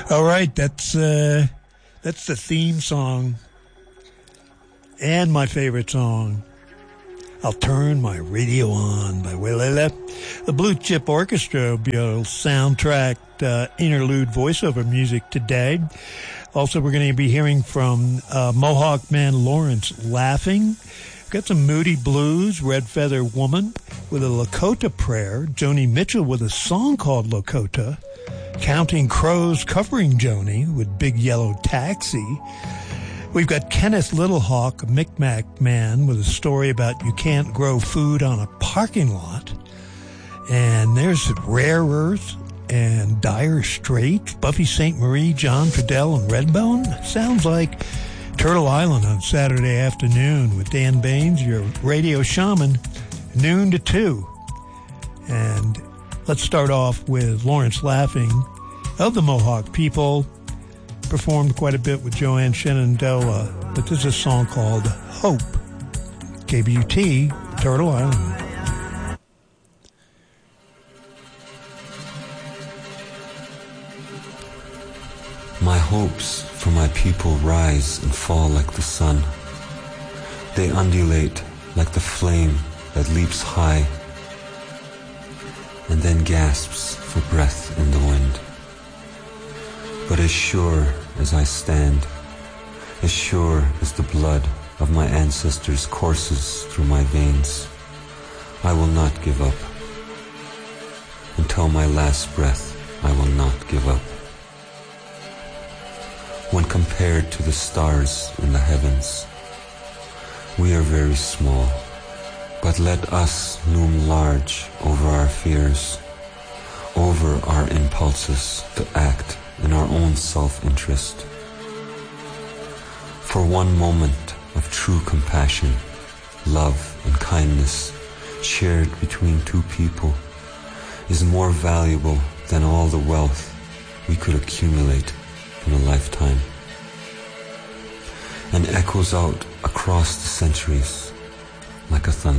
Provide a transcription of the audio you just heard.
All right, that's the theme song and my favorite song, I'll Turn My Radio On by Welele. The Blue Chip Orchestra will be a soundtrack interlude voiceover music today. Also, we're going to be hearing from Mohawk man Lawrence Laughing. Got some Moody Blues, Red Feather Woman with a Lakota prayer, Joni Mitchell with a song called Lakota, Counting Crows covering Joni with Big Yellow Taxi. We've got Kenneth Littlehawk, a Micmac man, with a story about you can't grow food on a parking lot. And there's Rare Earth and Dire Straits, Buffy St. Marie, John Trudell, and Redbone. Sounds like Turtle Island on Saturday afternoon with Dan Baines, your radio shaman, noon to 2. And let's start off with Lawrence Laughing of the Mohawk people. Performed quite a bit with Joanne Shenandoah, but this is a song called Hope. KBUT, Turtle Island. My hopes for my people rise and fall like the sun. They undulate like the flame that leaps high and then gasps for breath in the wind. But as sure as I stand, as sure as the blood of my ancestors courses through my veins, I will not give up. Until my last breath, I will not give up. When compared to the stars in the heavens, we are very small, but let us loom large over our fears, over our impulses to act in our own self-interest. For one moment of true compassion, love and kindness shared between two people is more valuable than all the wealth we could accumulate in a lifetime, and echoes out across the centuries like a thunder.